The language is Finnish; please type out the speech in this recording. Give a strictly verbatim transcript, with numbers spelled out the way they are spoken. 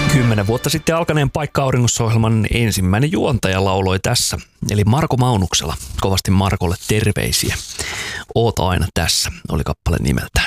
Kymmenen vuotta sitten alkaneen Paikka-auringossa-ohjelman ensimmäinen juontaja lauloi tässä, eli Marko Maunuksela. Kovasti Markolle terveisiä. Oot aina tässä, oli kappale nimeltään.